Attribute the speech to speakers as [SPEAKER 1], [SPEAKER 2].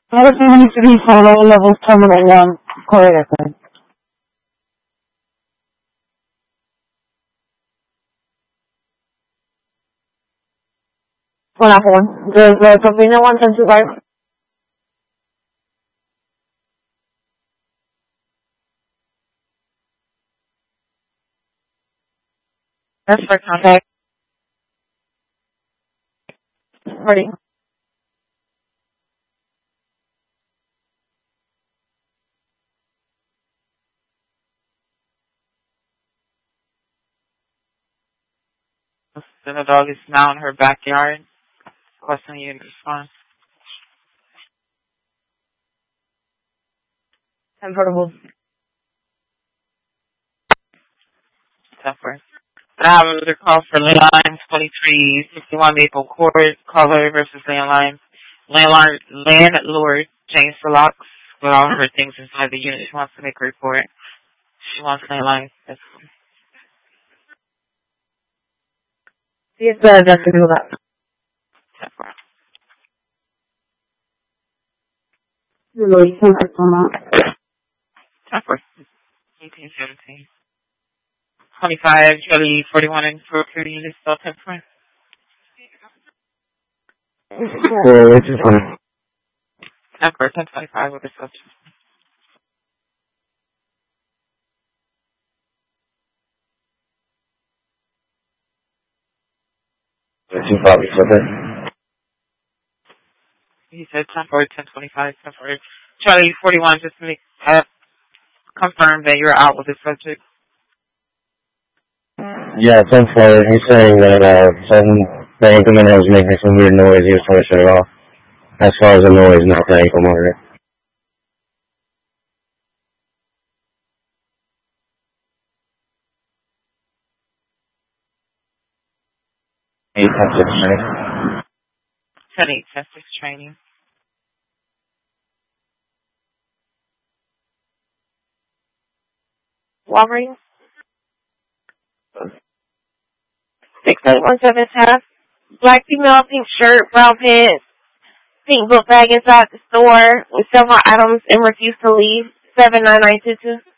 [SPEAKER 1] Negativity 3 for lower levels terminal 1. Correct. Wala po. The convenient one, 1025. That's for contact. Ready.
[SPEAKER 2] Then the dog is now in her backyard. Requesting you to respond.
[SPEAKER 1] Comfortable.
[SPEAKER 2] Suffer. I have another call for landline 2361 Maple Court. Caller versus landline. Landlord James Deluxe with all her things inside the unit. She wants to make a report. She wants landline.
[SPEAKER 1] Yes, sir. Just to do that.
[SPEAKER 2] Suffer.
[SPEAKER 1] Really, thank you so much.
[SPEAKER 2] Suffer. 1817. 25, Charlie 41 and 430 units still temporary.
[SPEAKER 1] Which is fine.
[SPEAKER 2] Temporary 1025 with the subject.
[SPEAKER 1] You probably for that.
[SPEAKER 2] He said temporary 1025, temporary. Charlie 41, just to make confirm that you're out with the subject.
[SPEAKER 1] Yeah, temporary. He's saying that the ankle man was making some weird noise. He was trying to shut it off. As far as the noise, not the ankle monitor. Training.
[SPEAKER 2] 10-8, test 6 training.
[SPEAKER 3] Walgreens. 6817 half. Black female, pink shirt, brown pants, pink book bag inside the store with several items and refused to leave. 79922.